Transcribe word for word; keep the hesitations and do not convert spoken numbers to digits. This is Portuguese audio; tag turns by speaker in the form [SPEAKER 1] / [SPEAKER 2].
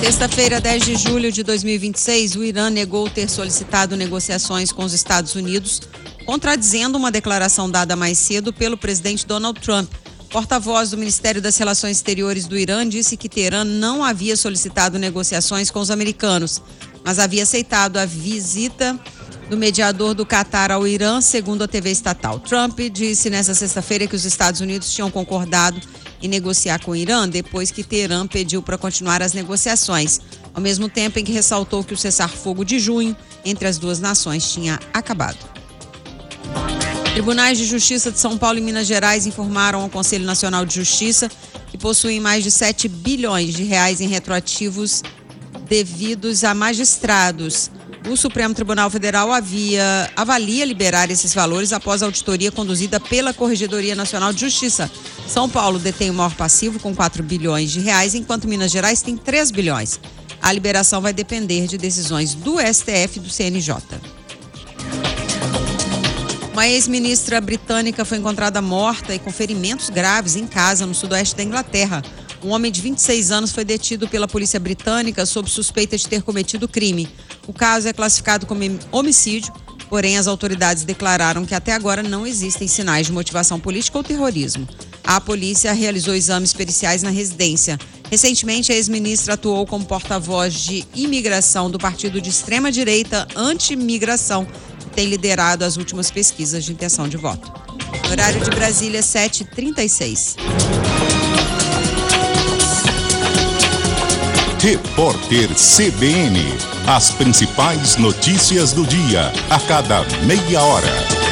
[SPEAKER 1] Sexta-feira, dez de julho de dois mil e vinte e seis, o Irã negou ter solicitado negociações com os Estados Unidos, contradizendo uma declaração dada mais cedo pelo presidente Donald Trump. Porta-voz do Ministério das Relações Exteriores do Irã disse que Teherã não havia solicitado negociações com os americanos, mas havia aceitado a visita do mediador do Catar ao Irã, segundo a T V estatal. Trump disse nesta sexta-feira que os Estados Unidos tinham concordado em negociar com o Irã depois que Teherã pediu para continuar as negociações, ao mesmo tempo em que ressaltou que o cessar-fogo de junho entre as duas nações tinha acabado. Tribunais de Justiça de São Paulo e Minas Gerais informaram ao Conselho Nacional de Justiça que possuem mais de sete bilhões de reais em retroativos devidos a magistrados. O Supremo Tribunal Federal havia, avalia liberar esses valores após a auditoria conduzida pela Corregedoria Nacional de Justiça. São Paulo detém o maior passivo com quatro bilhões de reais, enquanto Minas Gerais tem três bilhões. A liberação vai depender de decisões do S T F e do C N J. Uma ex-ministra britânica foi encontrada morta e com ferimentos graves em casa no sudoeste da Inglaterra. Um homem de vinte e seis anos foi detido pela polícia britânica sob suspeita de ter cometido crime. O caso é classificado como homicídio, porém as autoridades declararam que até agora não existem sinais de motivação política ou terrorismo. A polícia realizou exames periciais na residência. Recentemente, a ex-ministra atuou como porta-voz de imigração do partido de extrema-direita Anti-Migração, que tem liderado as últimas pesquisas de intenção de voto. Horário de Brasília, sete e trinta e seis.
[SPEAKER 2] Repórter C B N. As principais notícias do dia, a cada meia hora.